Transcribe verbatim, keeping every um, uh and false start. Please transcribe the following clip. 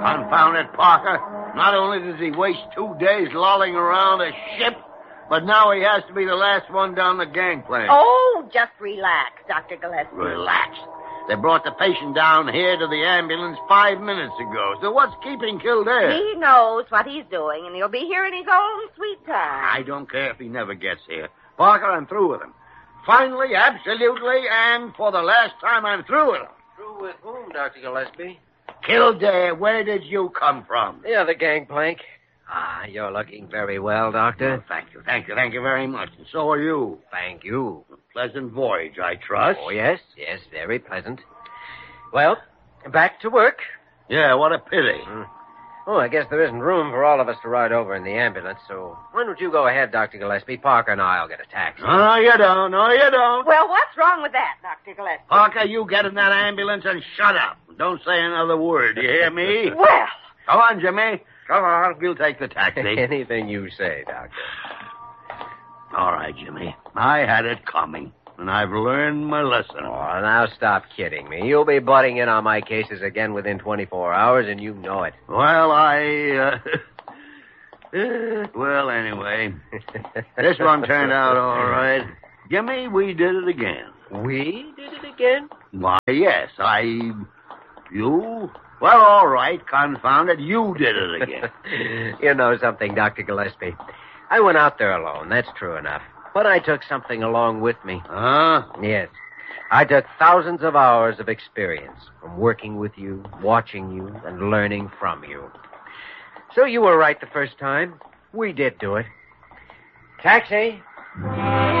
Confound it, Parker. Not only does he waste two days lolling around a ship, but now he has to be the last one down the gangplank. Oh, just relax, Doctor Gillespie. Relax. They brought the patient down here to the ambulance five minutes ago. So what's keeping Kildare? He knows what he's doing, and he'll be here in his own sweet time. I don't care if he never gets here. Parker, I'm through with him. Finally, absolutely, and for the last time, I'm through with him. Through with whom, Doctor Gillespie? Kildare, where did you come from? The other gangplank. Ah, you're looking very well, Doctor. Oh, thank you, thank you, thank you very much. And so are you. Thank you. A pleasant voyage, I trust. Oh, yes, yes, very pleasant. Well, back to work. Yeah, what a pity. Mm. Oh, I guess there isn't room for all of us to ride over in the ambulance, so why don't you go ahead, Doctor Gillespie? Parker and I'll get a taxi. No, you don't. No, you don't. Well, what's wrong with that, Doctor Gillespie? Parker, you get in that ambulance and shut up. Don't say another word. Do you hear me? Well. Come on, Jimmy. Come on. We'll take the taxi. Anything you say, Doctor. All right, Jimmy. I had it coming, and I've learned my lesson. Oh, now stop kidding me. You'll be butting in on my cases again within twenty-four hours, and you know it. Well, I, uh... well, anyway, this one turned out all right. Jimmy, we did it again. We did it again? Why, yes, I... You? Well, all right, confound it, you did it again. You know something, Doctor Gillespie. I went out there alone, that's true enough. But I took something along with me. Huh? Yes. I took thousands of hours of experience from working with you, watching you, and learning from you. So you were right the first time. We did do it. Taxi.